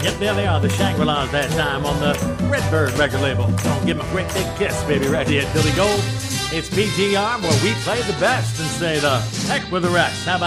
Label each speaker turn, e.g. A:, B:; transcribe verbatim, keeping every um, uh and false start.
A: Yep, there they are, the Shangri-Las that time on the Redbird record label. Gonna give them a great big kiss, baby, right here at Billy Gold. It's P T R, where we play the best and say the heck with the rest. How about